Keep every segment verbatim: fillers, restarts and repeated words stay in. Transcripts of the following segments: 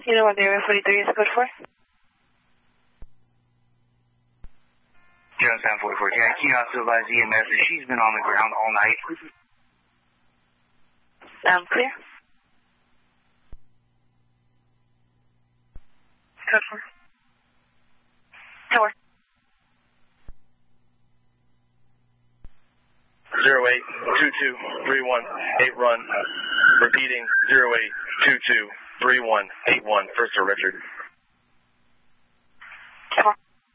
You know what the area forty-three is code for? Jones nine forty-four. Yeah, can you also advise E M S that she's been on the ground all night? Um, clear. Code for. Tower. Zero eight two two three one eight run. Repeating zero eight two two three one eight one. First to Richard. Tower.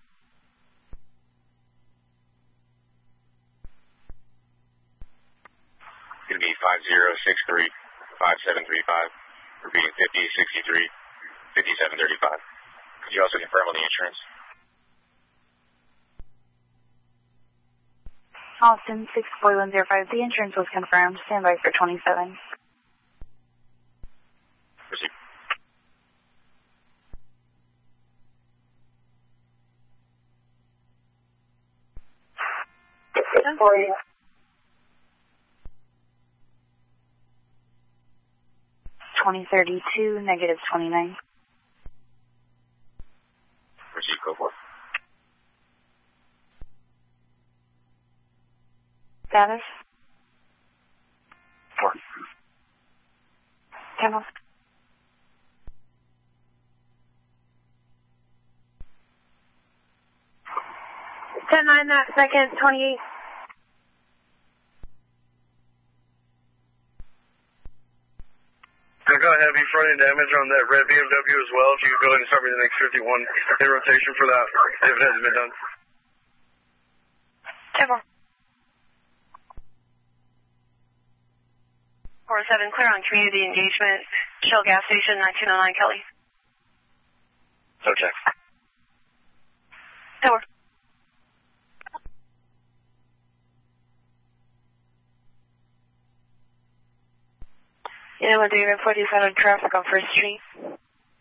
Going to be five zero six three five seven three five. Repeating fifty sixty-three fifty-seven thirty-five. Could you also confirm on the insurance? Austin six four one zero five. The insurance was confirmed. Stand by for twenty-seven. Proceed. twenty thirty-two, negative twenty-nine. Proceed, go for it. Status? Four. ten off. ten nine that second, twenty-eight. I've got heavy front end damage on that red B M W as well. If you could go ahead and start me the next fifty-one in rotation for that, if it hasn't been done. ten four. four seven, clear on community engagement. Shell gas station, nineteen oh nine, Kelly. So check. Tower. You know what the area forty-seven traffic on First Street?